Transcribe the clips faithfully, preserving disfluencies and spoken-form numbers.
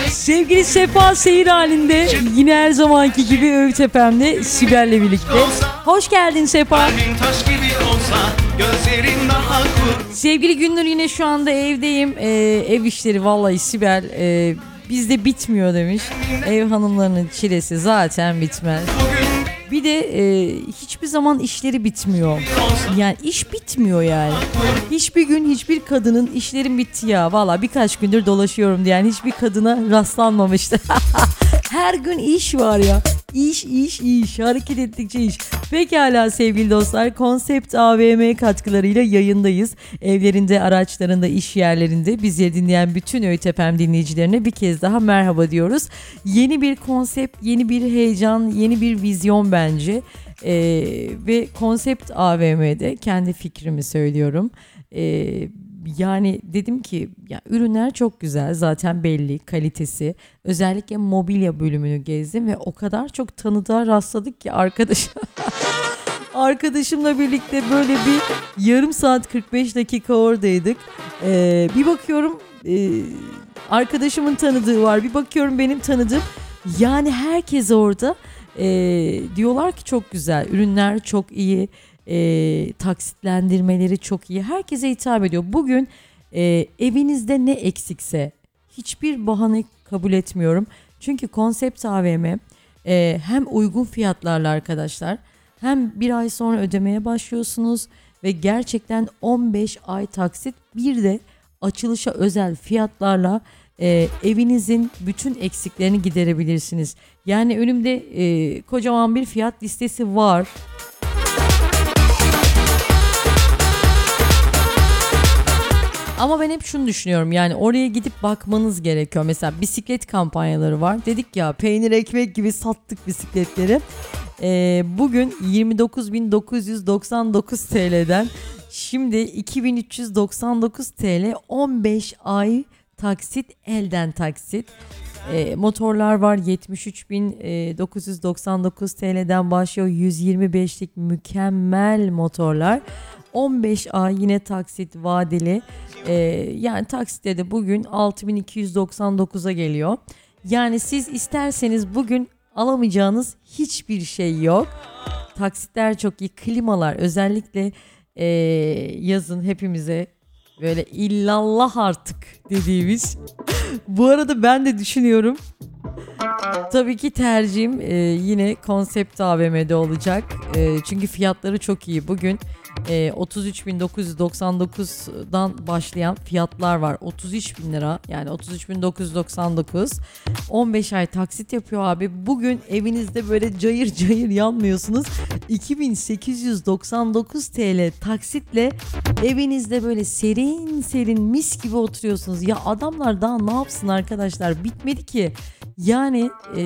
Sevgili Sefa seyir halinde yine her zamanki gibi Övtepem'de Sibel'le birlikte. Hoş geldin Sefa. Sevgili Gündür, yine şu anda evdeyim. Ee, ev işleri vallahi Sibel e, bizde bitmiyor demiş. Ev hanımlarının çilesi zaten bitmez. Bir de e, hiçbir zaman işleri bitmiyor. Yani iş bitmiyor yani. Hiçbir gün hiçbir kadının işlerim bitti ya. Valla birkaç gündür dolaşıyorum diyen hiçbir kadına rastlanmamıştı. Her gün iş var ya. İş, iş, iş. Hareket ettikçe iş. Pekala sevgili dostlar. Konsept A V M katkılarıyla yayındayız. Evlerinde, araçlarında, iş yerlerinde bizi dinleyen bütün Öytepem dinleyicilerine bir kez daha merhaba diyoruz. Yeni bir konsept, yeni bir heyecan, yeni bir vizyon bence. Ee, ve Konsept A V M'de kendi fikrimi söylüyorum. Ee, Yani dedim ki ya ürünler çok güzel, zaten belli kalitesi. Özellikle mobilya bölümünü gezdim ve o kadar çok tanıdığa rastladık ki arkadaş arkadaşımla birlikte böyle bir yarım saat kırk beş dakika oradaydık. Ee, bir bakıyorum e, arkadaşımın tanıdığı var, bir bakıyorum benim tanıdığım. Yani herkes orada. Ee, diyorlar ki çok güzel, ürünler çok iyi. E, taksitlendirmeleri çok iyi. Herkese hitap ediyor. Bugün e, evinizde ne eksikse hiçbir bahane kabul etmiyorum. Çünkü Konsept A V M e, hem uygun fiyatlarla arkadaşlar, hem bir ay sonra ödemeye başlıyorsunuz ve gerçekten on beş ay taksit, bir de açılışa özel fiyatlarla e, evinizin bütün eksiklerini giderebilirsiniz. Yani önümde e, kocaman bir fiyat listesi var. Ama ben hep şunu düşünüyorum, yani oraya gidip bakmanız gerekiyor. Mesela bisiklet kampanyaları var. Dedik ya, peynir ekmek gibi sattık bisikletleri. Ee, bugün yirmi dokuz bin dokuz yüz doksan dokuz T L'den şimdi iki bin üç yüz doksan dokuz T L, on beş ay taksit, elden taksit. E, motorlar var, yetmiş üç bin dokuz yüz doksan dokuz T L'den başlıyor, yüz yirmi beşlik mükemmel motorlar. on beş ay yine taksit vadeli. Ee, yani taksitte de bugün altı bin iki yüz doksan dokuza geliyor. Yani siz isterseniz bugün alamayacağınız hiçbir şey yok. Taksitler çok iyi. Klimalar özellikle e, yazın hepimize böyle illallah artık dediğimiz. Bu arada ben de düşünüyorum. Tabii ki tercihim e, yine Konsept A V M'de olacak. E, çünkü fiyatları çok iyi. Bugün e, otuz üç bin dokuz yüz doksan dokuzdan başlayan fiyatlar var. otuz üç bin lira, yani otuz üç bin dokuz yüz doksan dokuz. on beş ay taksit yapıyor abi. Bugün evinizde böyle cayır cayır yanmıyorsunuz. iki bin sekiz yüz doksan dokuz T L taksitle evinizde böyle serin serin mis gibi oturuyorsunuz. Ya adamlar daha ne yapsın arkadaşlar? Bitmedi ki. Yani e,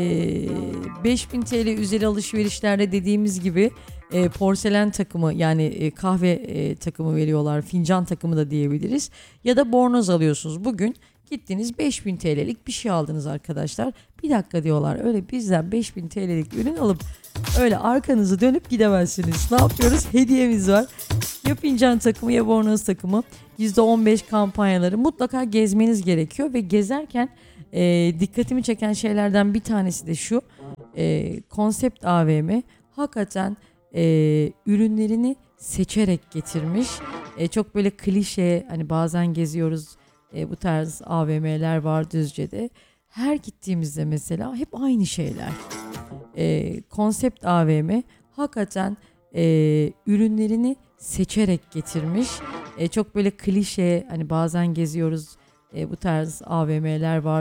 beş bin T L üzeri alışverişlerde dediğimiz gibi e, porselen takımı, yani e, kahve e, takımı veriyorlar. Fincan takımı da diyebiliriz. Ya da bornoz alıyorsunuz. Bugün gittiniz beş bin T L'lik bir şey aldınız arkadaşlar. Bir dakika diyorlar, öyle bizden beş bin T L'lik ürün alıp öyle arkanızı dönüp gidemezsiniz. Ne yapıyoruz? Hediyemiz var. Ya fincan takımı ya bornoz takımı. yüzde on beş kampanyaları mutlaka gezmeniz gerekiyor ve gezerken e, dikkatimi çeken şeylerden bir tanesi de şu. E, Konsept A V M hakikaten e, ürünlerini seçerek getirmiş. E, çok böyle klişe, hani bazen geziyoruz, e, bu tarz A V M'ler var Düzce'de. Her gittiğimizde mesela hep aynı şeyler. E, Konsept A V M hakikaten e, ürünlerini seçerek getirmiş. E, çok böyle klişe, hani bazen geziyoruz, e, bu tarz A V M'ler var.